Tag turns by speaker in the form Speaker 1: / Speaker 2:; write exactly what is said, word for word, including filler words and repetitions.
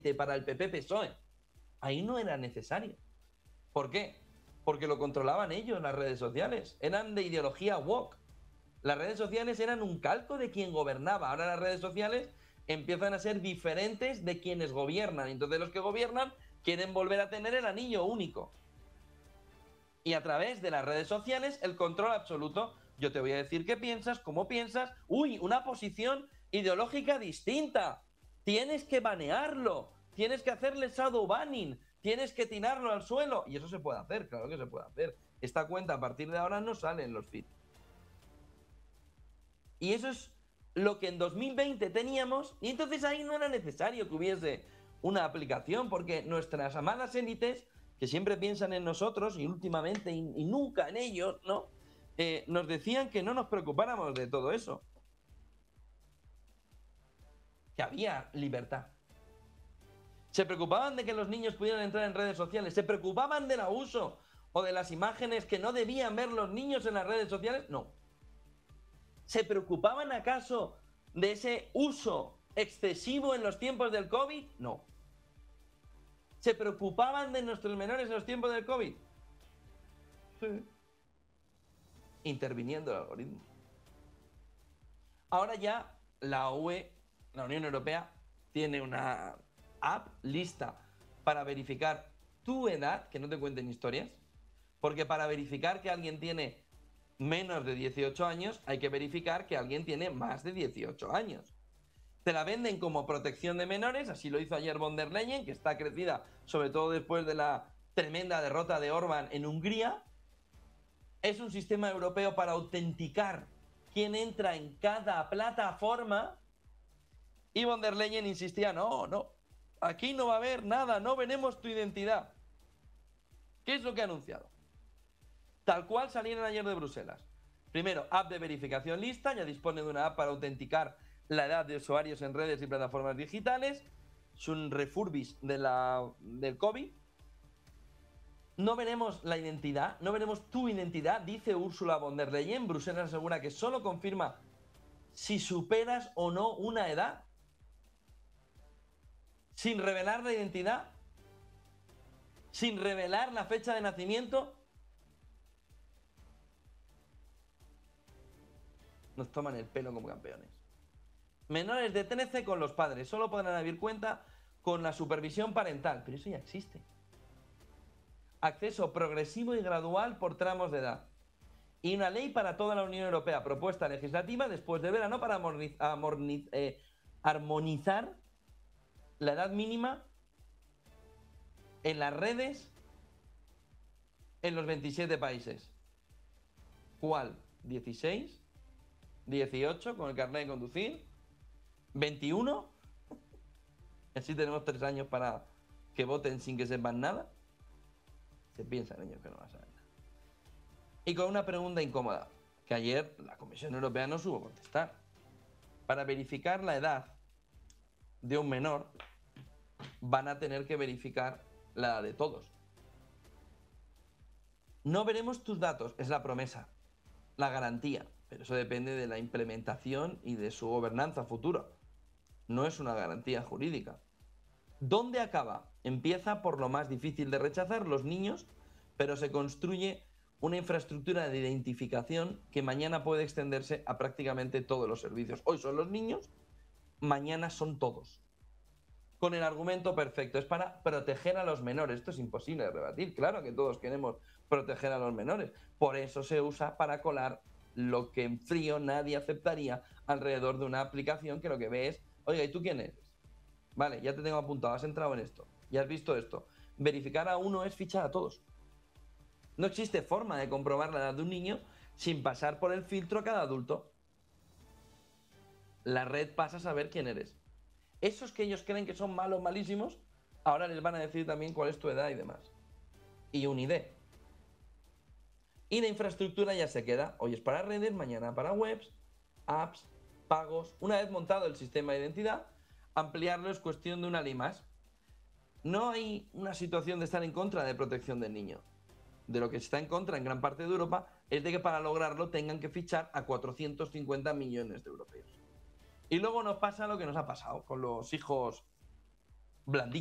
Speaker 1: para el P P P S O E. Ahí no era necesario. ¿Por qué? Porque lo controlaban ellos, las redes sociales. Eran de ideología woke. Las redes sociales eran un calco de quien gobernaba. Ahora las redes sociales empiezan a ser diferentes de quienes gobiernan. Entonces los que gobiernan quieren volver a tener el anillo único. Y a través de las redes sociales, el control absoluto. Yo te voy a decir qué piensas, cómo piensas. ¡Uy! Una posición ideológica distinta. Tienes que banearlo. Tienes que hacerle shadow banning. Tienes que tirarlo al suelo. Y eso se puede hacer, claro que se puede hacer. Esta cuenta a partir de ahora no sale en los feeds. Y eso es lo que en dos mil veinte teníamos. Y entonces ahí no era necesario que hubiese una aplicación, porque nuestras amadas élites, que siempre piensan en nosotros y últimamente y, y nunca en ellos, ¿no? Eh, nos decían que no nos preocupáramos de todo eso. Que había libertad. Se preocupaban de que los niños pudieran entrar en redes sociales. Se preocupaban del abuso o de las imágenes que no debían ver los niños en las redes sociales. No. ¿Se preocupaban acaso de ese uso excesivo en los tiempos del COVID? No. ¿Se preocupaban de nuestros menores en los tiempos del COVID? Sí. Interviniendo el algoritmo. Ahora ya la U E, la Unión Europea, tiene una app lista para verificar tu edad, que no te cuenten historias, porque para verificar que alguien tiene menos de dieciocho años, hay que verificar que alguien tiene más de dieciocho años. Te la venden como protección de menores, así lo hizo ayer von der Leyen, que está crecida sobre todo después de la tremenda derrota de Orbán en Hungría. Es un sistema europeo para autenticar quién entra en cada plataforma. Y von der Leyen insistía, no, no, aquí no va a haber nada, no veremos tu identidad. ¿Qué es lo que ha anunciado? Tal cual salieron ayer de Bruselas. Primero, app de verificación lista, ya dispone de una app para autenticar la edad de usuarios en redes y plataformas digitales. Es un refurbish de la, del COVID. No veremos la identidad, no veremos tu identidad, dice Ursula von der Leyen. Bruselas asegura que solo confirma si superas o no una edad, sin revelar la identidad, sin revelar la fecha de nacimiento. Nos toman el pelo como campeones. Menores de trece con los padres solo podrán abrir cuenta con la supervisión parental, pero eso ya existe. Acceso progresivo y gradual por tramos de edad. Y una ley para toda la Unión Europea, propuesta legislativa después de verano para eh, armonizar la edad mínima en las redes en los veintisiete países. ¿Cuál? ¿dieciséis? ¿dieciocho con el carnet de conducir? ¿veintiuno? Así tenemos tres años para que voten sin que sepan nada. Se piensan ellos que no van a saber nada. Y con una pregunta incómoda, que ayer la Comisión Europea no supo contestar. Para verificar la edad de un menor, van a tener que verificar la edad de todos. No veremos tus datos, es la promesa, la garantía, pero eso depende de la implementación y de su gobernanza futura. No es una garantía jurídica. ¿Dónde acaba? Empieza por lo más difícil de rechazar, los niños, pero se construye una infraestructura de identificación que mañana puede extenderse a prácticamente todos los servicios. Hoy son los niños, mañana son todos. Con el argumento perfecto, es para proteger a los menores. Esto es imposible de rebatir, claro que todos queremos proteger a los menores. Por eso se usa para colar lo que en frío nadie aceptaría alrededor de una aplicación que lo que ve es, oiga, ¿y tú quién eres? Vale, ya te tengo apuntado, has entrado en esto, ya has visto esto. Verificar a uno es fichar a todos. No existe forma de comprobar la edad de un niño sin pasar por el filtro a cada adulto. La red pasa a saber quién eres. Esos que ellos creen que son malos, malísimos, ahora les van a decir también cuál es tu edad y demás. Y un I D. Y la infraestructura ya se queda. Hoy es para redes, mañana para webs, apps, pagos. Una vez montado el sistema de identidad, ampliarlo es cuestión de una ley más. No hay una situación de estar en contra de protección del niño. De lo que se está en contra en gran parte de Europa es de que para lograrlo tengan que fichar a cuatrocientos cincuenta millones de europeos. Y luego nos pasa lo que nos ha pasado con los hijos blandito.